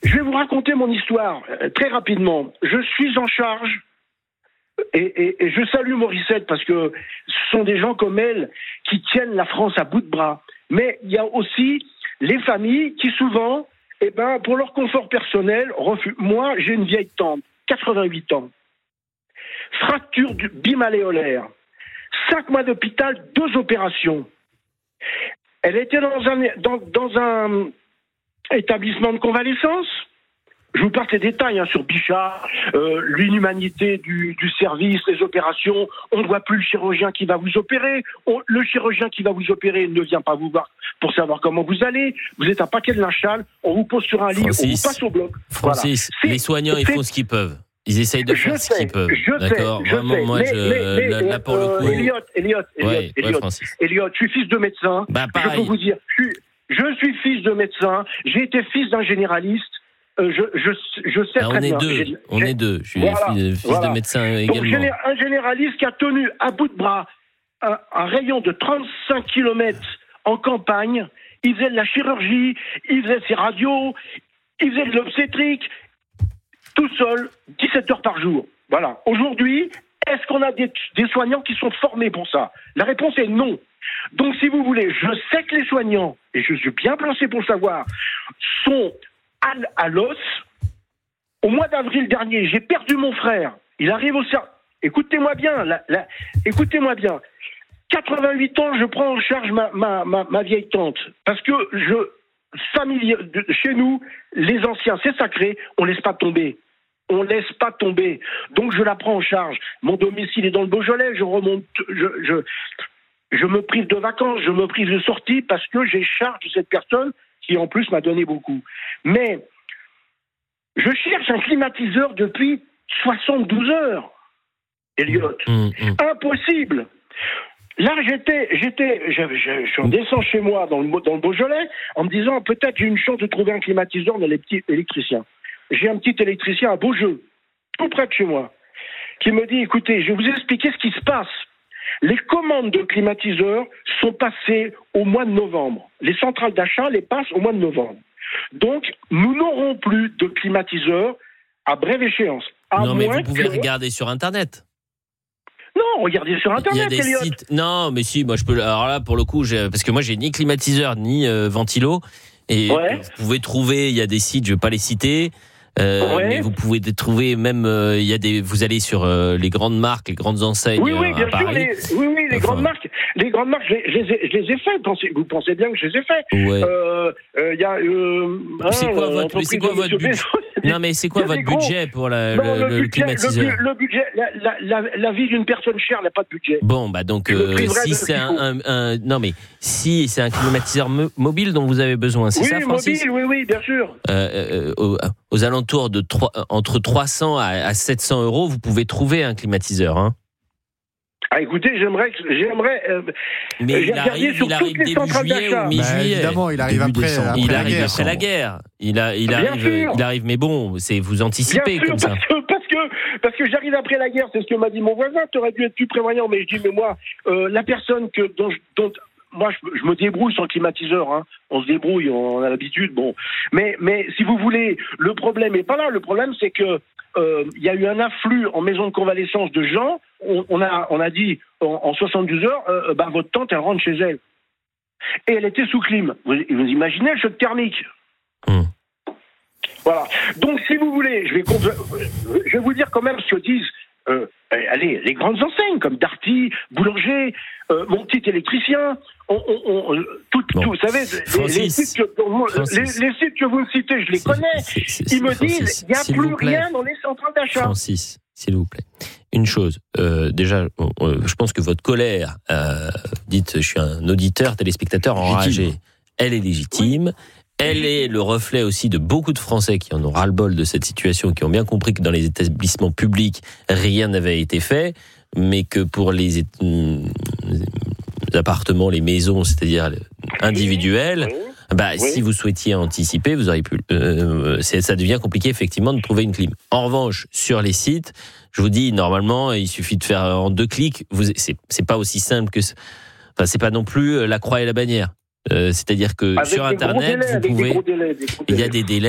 Je vais vous raconter mon histoire très rapidement. Je suis en charge, et je salue Morissette parce que ce sont des gens comme elle qui tiennent la France à bout de bras. Mais il y a aussi les familles qui souvent, pour leur confort personnel, refusent. Moi, j'ai une vieille tante, 88 ans, fracture du bimaléolaire, 5 mois d'hôpital, 2 opérations. Elle était dans un établissement de convalescence. Je vous passe les détails sur Bichat, l'inhumanité du service, les opérations. On ne voit plus le chirurgien qui va vous opérer. Le chirurgien qui va vous opérer ne vient pas vous voir pour savoir comment vous allez. Vous êtes un paquet de linchal. On vous pose sur un lit, on vous passe au bloc. Francis, voilà. Les soignants, ils font ce qu'ils peuvent. Ils essayent de faire ce qu'ils peuvent. D'accord. Vraiment, moi, là pour le coup. Elliot, je suis fils de médecin. Je peux vous dire, je suis fils de médecin. J'ai été fils d'un généraliste. Je sais très bien. On est deux. Je suis fils de médecin également. Donc, un généraliste qui a tenu à bout de bras un rayon de 35 km en campagne. Il faisait de la chirurgie, il faisait ses radios, il faisait de l'obstétrique, tout seul, 17 heures par jour. Voilà. Aujourd'hui, est-ce qu'on a des soignants qui sont formés pour ça ? La réponse est non. Donc, si vous voulez, je sais que les soignants, et je suis bien placé pour le savoir, sont à l'os. Au mois d'avril dernier, j'ai perdu mon frère. Il arrive au service. Écoutez-moi bien. Écoutez-moi bien. 88 ans, je prends en charge ma vieille tante. Parce que chez nous, les anciens, c'est sacré, on laisse pas tomber. On laisse pas tomber. Donc, je la prends en charge. Mon domicile est dans le Beaujolais. Je remonte. Je me prive de vacances. Je me prive de sortie parce que j'ai charge de cette personne qui en plus m'a donné beaucoup. Mais je cherche un climatiseur depuis 72 heures, Elliot. Impossible. Là, je suis en descendant chez moi dans le Beaujolais en me disant peut-être j'ai une chance de trouver un climatiseur dans les petits électriciens. J'ai un petit électricien à Beaujeu, tout près de chez moi, qui me dit écoutez, je vais vous expliquer ce qui se passe. Les commandes de climatiseurs sont passées au mois de novembre. Les centrales d'achat les passent au mois de novembre. Donc, nous n'aurons plus de climatiseurs à brève échéance. Non, mais vous pouvez regarder sur Internet. Non, regardez sur Internet, il y a des Elliot. sites. Non, mais si, moi je peux. Alors là, pour le coup, parce que moi j'ai ni climatiseur ni ventilo, et vous pouvez trouver. Il y a des sites, je vais pas les citer. Mais vous pouvez trouver même vous allez sur les grandes marques, les grandes enseignes bien à Paris. Sûr, les grandes marques, je les ai faites. Vous pensez bien que je les ai faites. Ouais. Y a c'est quoi votre budget? Non, mais c'est quoi votre budget pour le climatiseur? Le budget, la vie d'une personne chère n'a pas de budget. Bon, donc si c'est si c'est un climatiseur mobile dont vous avez besoin, c'est ça, Francis? Oui, bien sûr. Aux alentours de entre 300 à 700 euros, vous pouvez trouver un climatiseur. Hein. Écoutez, j'aimerais. Mais il arrive début juillet ou mi-juillet. Évidemment, il arrive après la guerre. Il arrive, mais bon, vous anticipez bien comme sûr, ça. Parce que j'arrive après la guerre, c'est ce que m'a dit mon voisin. T'aurais dû être plus prévoyant, mais je dis, mais moi, la personne dont moi, je me débrouille sans climatiseur. Hein. On se débrouille, on a l'habitude. Bon, mais si vous voulez, le problème est pas là. Le problème, c'est que il y a eu un afflux en maison de convalescence de gens. On a dit en 72 heures, votre tante elle rentre chez elle. Et elle était sous clim. Vous imaginez le choc thermique. Voilà. Donc, si vous voulez, je vais vous dire quand même ce que disent. Les grandes enseignes comme Darty, Boulanger, mon petit électricien, vous savez, les sites que vous me citez, je les connais. Ils me disent, il n'y a plus rien dans les centrales d'achat. Francis, s'il vous plaît. Une chose, déjà, je pense que votre colère, dites, je suis un auditeur, téléspectateur enragé, elle est légitime. Oui. Elle est le reflet aussi de beaucoup de Français qui en ont ras-le-bol de cette situation, qui ont bien compris que dans les établissements publics, rien n'avait été fait, mais que pour les appartements, les maisons, c'est-à-dire individuelles, si vous souhaitiez anticiper, vous auriez pu. Ça devient compliqué, effectivement, de trouver une clim. En revanche, sur les sites, je vous dis, normalement, il suffit de faire en 2 clics. C'est pas aussi simple que... Enfin, c'est pas non plus la croix et la bannière. C'est-à-dire que avec sur Internet, vous pouvez... Il y a des délais.